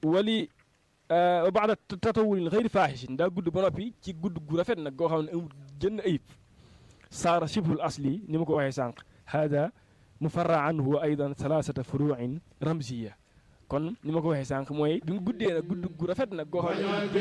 wali wa baada tatawulin xëyri faaxishin daa gudd ba noppi ci gudd gu rafet nag goo xam ne amul jënn ayib saara shibhul asli ni ma ko waxee sànq hada mufarra anhu aydan thalathata furuin ramziya kon ni ma ko waxee sànq mooy bi mu guddee nag gudd gu rafet nag goo xam ne